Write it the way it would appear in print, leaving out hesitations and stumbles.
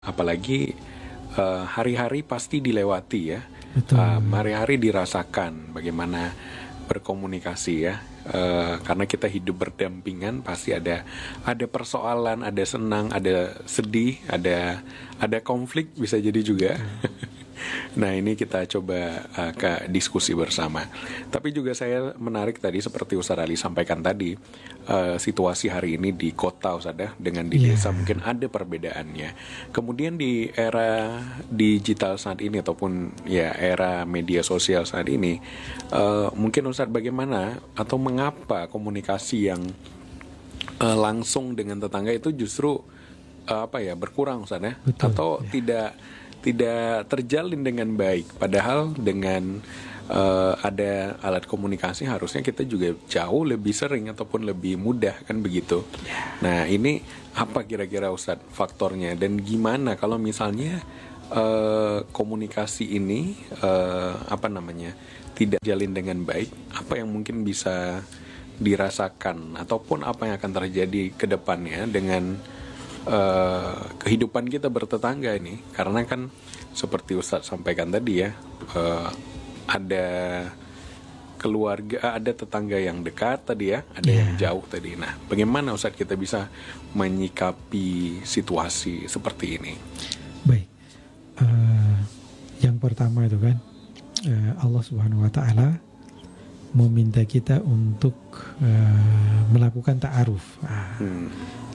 Apalagi hari-hari pasti dilewati ya. Betul. Hari-hari dirasakan bagaimana berkomunikasi ya. Karena kita hidup berdampingan, pasti ada persoalan, ada senang, ada sedih, ada konflik bisa jadi juga. Nah, ini kita coba ke diskusi bersama. Tapi juga saya menarik tadi seperti Ustaz Ali sampaikan tadi, situasi hari ini di kota Ustaz ya, dengan di desa mungkin ada perbedaannya. Kemudian di era digital saat ini ataupun ya era media sosial saat ini, mungkin Ustaz bagaimana atau mengapa komunikasi yang langsung dengan tetangga itu justru berkurang Ustaz ya? Betul, Atau tidak terjalin dengan baik, padahal dengan ada alat komunikasi harusnya kita juga jauh lebih sering ataupun lebih mudah kan begitu. Nah, ini apa kira-kira Ustadz faktornya, dan gimana kalau misalnya komunikasi ini tidak jalin dengan baik, apa yang mungkin bisa dirasakan ataupun apa yang akan terjadi ke depannya dengan kehidupan kita bertetangga ini. Karena kan seperti Ustadz sampaikan tadi ya, ada keluarga, ada tetangga yang dekat tadi ya, ada yang jauh tadi. Nah, bagaimana Ustadz kita bisa menyikapi situasi seperti ini? Baik, yang pertama itu kan Allah Subhanahu Wa Taala meminta kita untuk melakukan ta'aruf.